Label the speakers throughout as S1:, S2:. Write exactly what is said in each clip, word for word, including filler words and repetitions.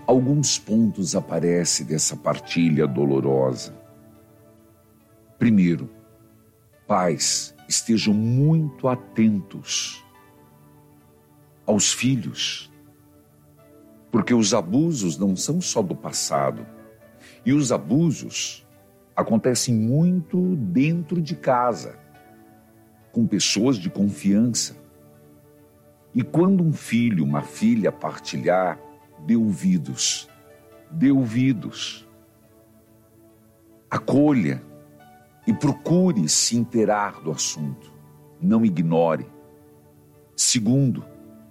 S1: alguns pontos aparecem dessa partilha dolorosa. Primeiro, pais, estejam muito atentos aos filhos, porque os abusos não são só do passado, e os abusos acontecem muito dentro de casa, com pessoas de confiança. E quando um filho, uma filha partilhar, dê ouvidos, dê ouvidos, acolha e procure se inteirar do assunto, não ignore. Segundo,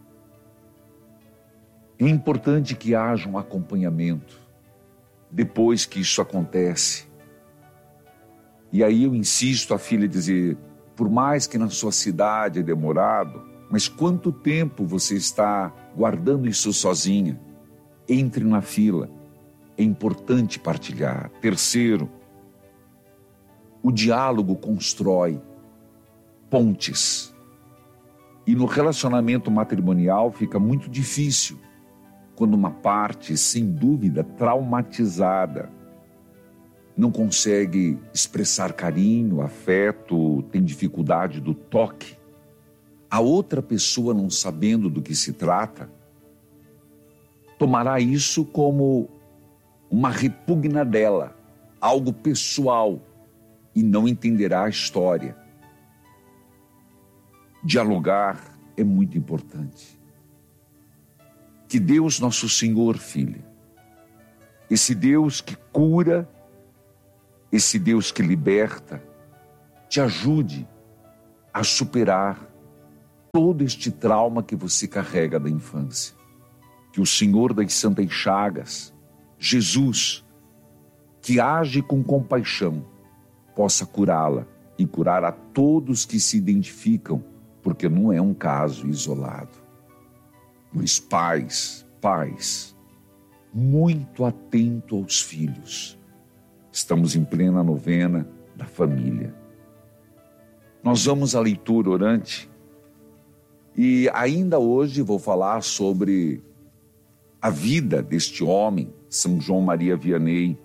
S1: é importante que haja um acompanhamento depois que isso acontece. E aí eu insisto a filha dizer, por mais que na sua cidade é demorado, mas quanto tempo você está guardando isso sozinha? Entre na fila, é importante partilhar. Terceiro, o diálogo constrói pontes. E no relacionamento matrimonial fica muito difícil quando uma parte, sem dúvida, traumatizada, não consegue expressar carinho, afeto, tem dificuldade do toque. A outra pessoa, não sabendo do que se trata, tomará isso como uma repugna dela, algo pessoal, e não entenderá a história. Dialogar é muito importante. Que Deus, nosso Senhor, filha, esse Deus que cura, esse Deus que liberta, te ajude a superar todo este trauma que você carrega da infância. Que o Senhor das Santas Chagas, Jesus, que age com compaixão, possa curá-la e curar a todos que se identificam, porque não é um caso isolado. Mas pais, pais, muito atento aos filhos. Estamos em plena novena da família. Nós vamos à leitura orante e ainda hoje vou falar sobre a vida deste homem, São João Maria Vianney.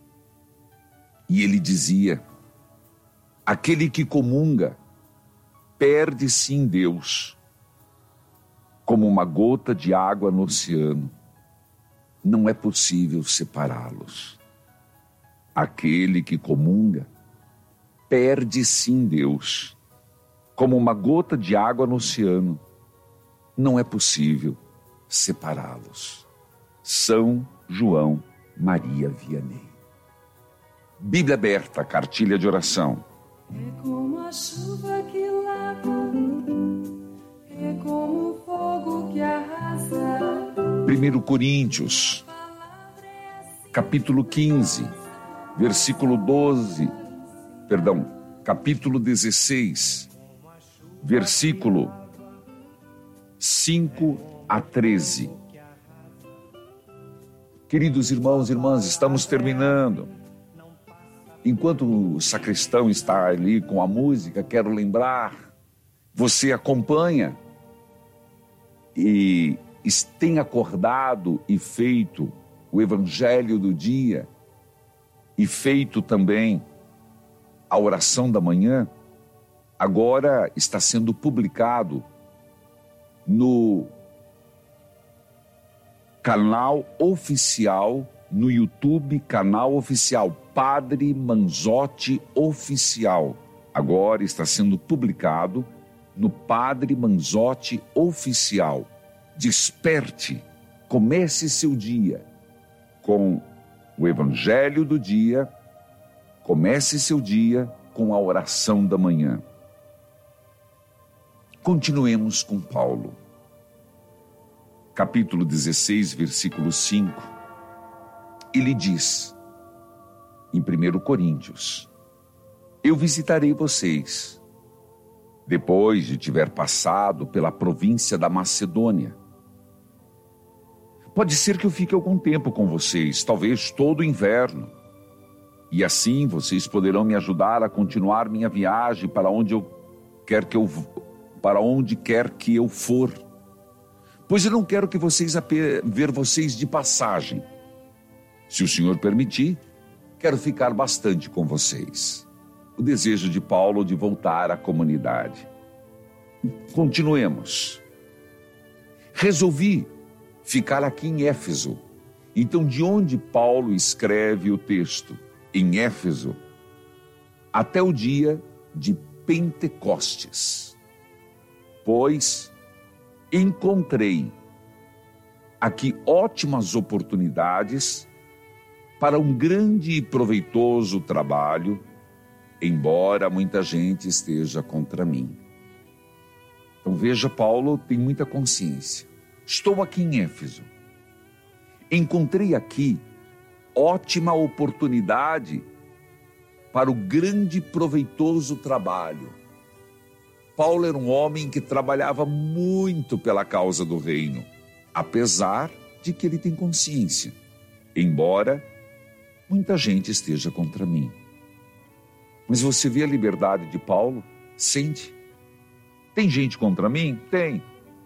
S1: E ele dizia, aquele que comunga perde-se em Deus, como uma gota de água no oceano. Não é possível separá-los. Aquele que comunga perde-se em Deus, como uma gota de água no oceano. Não é possível separá-los. São João Maria Vianney. Bíblia aberta, cartilha de oração.
S2: É como a chuva que lava, é como o fogo que arrasa.
S1: primeiro Coríntios, capítulo quinze, versículo doze, perdão, capítulo dezesseis, versículo cinco a treze. Queridos irmãos e irmãs, estamos terminando. Enquanto o sacristão está ali com a música, quero lembrar, você acompanha e tem acordado e feito o evangelho do dia e feito também a oração da manhã. Agora está sendo publicado no canal oficial, no YouTube, canal oficial Padre Manzotti Oficial. Agora está sendo publicado no Padre Manzotti Oficial. Desperte, comece seu dia com o Evangelho do dia, comece seu dia com a oração da manhã. Continuemos com Paulo. Capítulo dezesseis, versículo cinco. Ele diz, em primeiro Coríntios, eu visitarei vocês, depois de tiver passado pela província da Macedônia. Pode ser que eu fique algum tempo com vocês, talvez todo o inverno. E assim vocês poderão me ajudar a continuar minha viagem para onde eu quer que eu, para onde quer que eu for. pois eu não quero que vocês ver vocês de passagem. Se o Senhor permitir, quero ficar bastante com vocês. O desejo de Paulo de voltar à comunidade. Continuemos. Resolvi ficar aqui em Éfeso. Então, de onde Paulo escreve o texto? Em Éfeso, até o dia de Pentecostes. Pois encontrei aqui ótimas oportunidades para um grande e proveitoso trabalho, embora muita gente esteja contra mim. Então veja, Paulo tem muita consciência. Estou aqui em Éfeso. Encontrei aqui ótima oportunidade para o grande e proveitoso trabalho. Paulo era um homem que trabalhava muito pela causa do reino, apesar de que ele tem consciência, embora muita gente esteja contra mim. Mas você vê a liberdade de Paulo? Sente. Tem gente contra mim? Tem.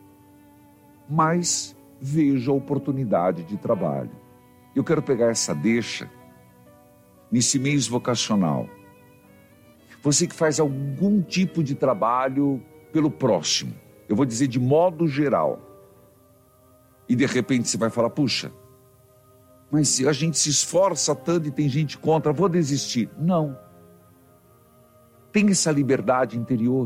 S1: Mas vejo a oportunidade de trabalho. Eu quero pegar essa deixa nesse mês vocacional. Você que faz algum tipo de trabalho pelo próximo, eu vou dizer de modo geral, e de repente você vai falar, puxa, mas se a gente se esforça tanto e tem gente contra, vou desistir. Não. Tem essa liberdade interior.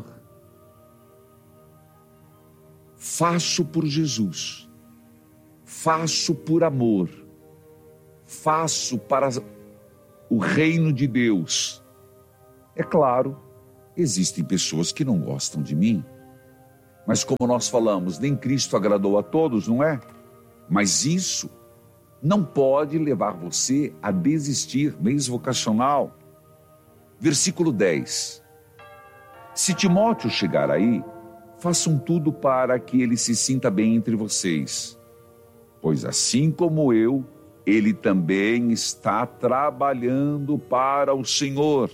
S1: Faço por Jesus. Faço por amor. Faço para o reino de Deus. É claro, existem pessoas que não gostam de mim. Mas como nós falamos, nem Cristo agradou a todos, não é? Mas isso não pode levar você a desistir. Mês vocacional. Versículo dez. Se Timóteo chegar aí, façam tudo para que ele se sinta bem entre vocês. Pois assim como eu, ele também está trabalhando para o Senhor.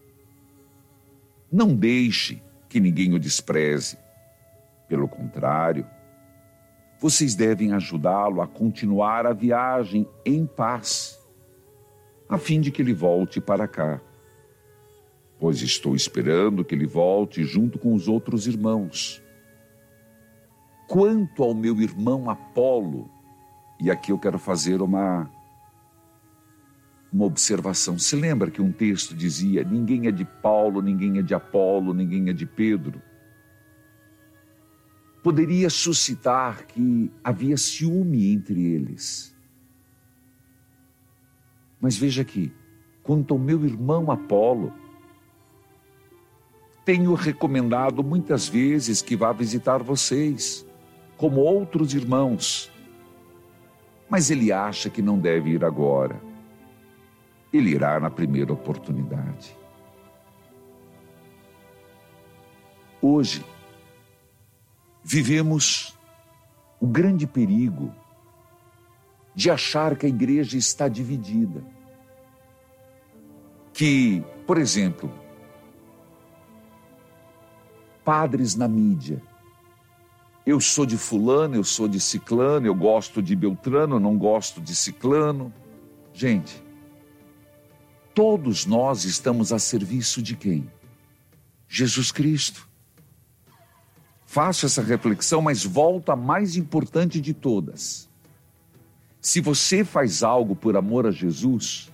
S1: Não deixe que ninguém o despreze. Pelo contrário, vocês devem ajudá-lo a continuar a viagem em paz, a fim de que ele volte para cá. Pois estou esperando que ele volte junto com os outros irmãos. Quanto ao meu irmão Apolo, e aqui eu quero fazer uma, uma observação. Se lembra que um texto dizia, ninguém é de Paulo, ninguém é de Apolo, ninguém é de Pedro? Poderia suscitar que havia ciúme entre eles. Mas veja aqui, quanto ao meu irmão Apolo, tenho recomendado muitas vezes que vá visitar vocês, como outros irmãos. Mas ele acha que não deve ir agora. Ele irá na primeira oportunidade. Hoje, vivemos o grande perigo de achar que a igreja está dividida. Que, por exemplo, padres na mídia, eu sou de fulano, eu sou de ciclano, eu gosto de beltrano, não gosto de ciclano. Gente, todos nós estamos a serviço de quem? Jesus Cristo. Faço essa reflexão, mas volto à mais importante de todas. Se você faz algo por amor a Jesus,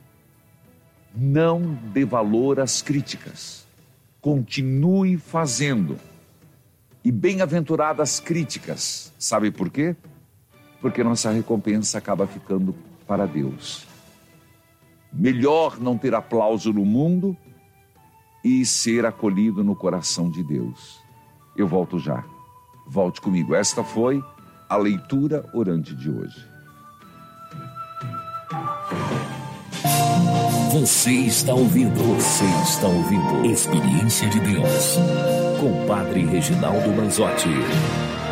S1: não dê valor às críticas. Continue fazendo. E bem-aventuradas críticas. Sabe por quê? Porque nossa recompensa acaba ficando para Deus. Melhor não ter aplauso no mundo e ser acolhido no coração de Deus. Eu volto já. Volte comigo. Esta foi a leitura orante de hoje.
S3: Você está ouvindo, você está ouvindo Experiência de Deus com o Padre Reginaldo Manzotti.